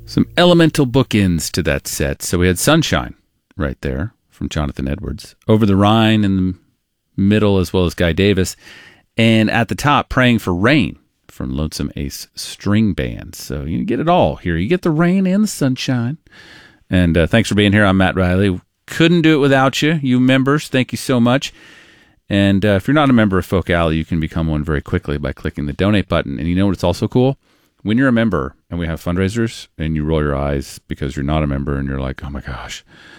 Some elemental bookends to that set. So we had Sunshine right there from Jonathan Edwards. Over the Rhine in the middle, as well as Guy Davis. And at the top, Praying for Rain from Lonesome Ace String Band. So you get it all here. You get the rain and the sunshine. And thanks for being here. I'm Matt Riley. Couldn't do it without you. You members, thank you so much. And if you're not a member of Folk Alley, you can become one very quickly by clicking the donate button. And you know what's also cool? When you're a member and we have fundraisers and you roll your eyes because you're not a member and you're like, oh my gosh,